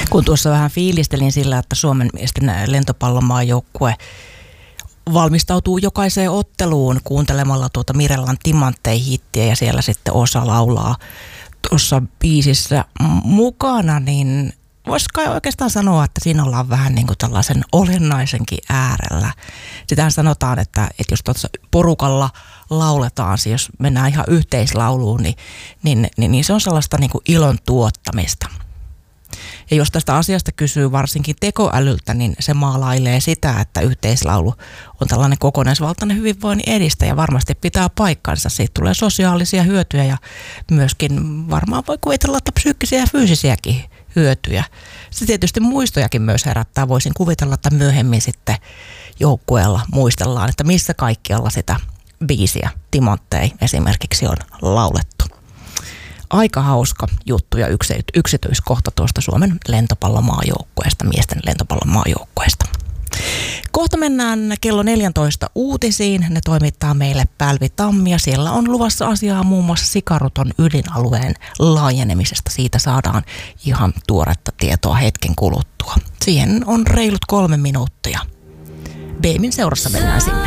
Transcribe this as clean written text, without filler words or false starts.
Kun tuossa vähän fiilistelin sillä, että Suomen miesten lentopallomaajoukkue valmistautuu jokaiseen otteluun kuuntelemalla tuota Mirellan Timanttei-hittiä ja siellä sitten osa laulaa tuossa biisissä mukana, niin voisi kai oikeastaan sanoa, että siinä ollaan vähän niin kuin tällaisen olennaisenkin äärellä. Sitähän sanotaan, että jos tuossa porukalla lauletaan, siis jos mennään ihan yhteislauluun, niin se on sellaista niin kuin ilon tuottamista. Ja jos tästä asiasta kysyy varsinkin tekoälyltä, niin se maalailee sitä, että yhteislaulu on tällainen kokonaisvaltainen hyvinvoinnin edistäjä. Varmasti pitää paikkansa. Siitä tulee sosiaalisia hyötyjä ja myöskin varmaan voi kuvitella, että psyykkisiä ja fyysisiäkin hyötyjä. Se tietysti muistojakin myös herättää. Voisin kuvitella, että myöhemmin sitten joukkueella muistellaan, että missä kaikkialla sitä biisiä Timanttei esimerkiksi on laulettu. Aika hauska juttu ja yksityiskohta tuosta Suomen lentopallomaajoukkueesta, miesten lentopallomaajoukkueesta. Kohta mennään kello 14 uutisiin. Ne toimittaa meille Pälvi Tammi ja siellä on luvassa asiaa muun muassa Sikaruton ydinalueen laajenemisesta. Siitä saadaan ihan tuoretta tietoa hetken kuluttua. Siihen on reilut 3 minuuttia. Beemin seurassa mennään sinne.